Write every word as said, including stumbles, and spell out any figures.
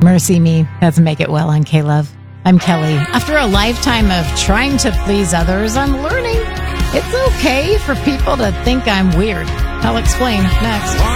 Mercy me. Doesn't make it well on K-Love. I'm Kelly. After a lifetime of trying to please others, I'm learning it's okay for people to think I'm weird. I'll explain next.